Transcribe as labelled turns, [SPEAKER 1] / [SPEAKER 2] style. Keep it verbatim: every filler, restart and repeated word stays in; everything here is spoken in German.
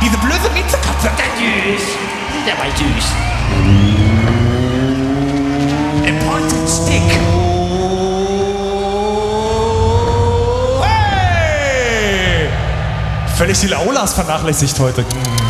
[SPEAKER 1] Diese blöde Miezekatze.
[SPEAKER 2] Der süß. Der war süß.
[SPEAKER 1] A pointed stick. Hey! Völlig die Laulas vernachlässigt heute.